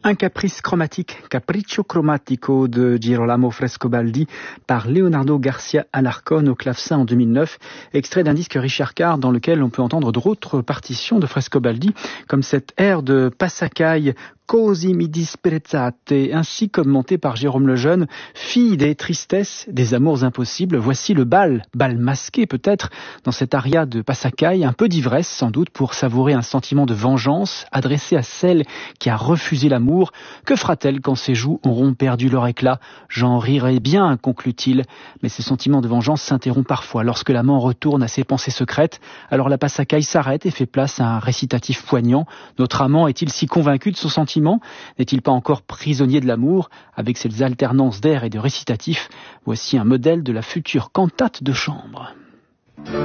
Un caprice chromatique, Capriccio Cromatico de Girolamo Frescobaldi par Leonardo Garcia Alarcón au clavecin en 2009, extrait d'un disque Richard Carr dans lequel on peut entendre d'autres partitions de Frescobaldi, comme cette air de Passacaglia, Così mi disprezzate, ainsi commentée par Jérôme Lejeune, fille des tristesses, des amours impossibles. Voici le bal masqué peut-être, dans cette aria de Passacaglia, un peu d'ivresse sans doute pour savourer un sentiment de vengeance adressé à celle qui a refusé l'amour. Que fera-t-elle quand ses joues auront perdu leur éclat? J'en rirai bien, conclut-il, mais ces sentiments de vengeance s'interrompent parfois lorsque l'amant retourne à ses pensées secrètes. Alors la Passacaglia s'arrête et fait place à un récitatif poignant. Notre amant est-il si convaincu de son sentiment? N'est-il pas encore prisonnier de l'amour? Avec ses alternances d'air et de récitatifs, voici un modèle de la future cantate de chambre.